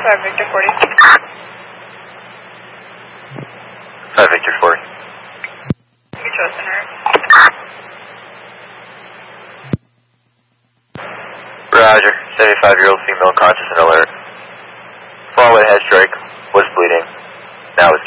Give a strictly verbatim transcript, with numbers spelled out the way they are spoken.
five Victor forty. five Victor forty. You chose her. Roger. seventy-five-year-old female conscious and alert. Followed head strike. Was bleeding. Now is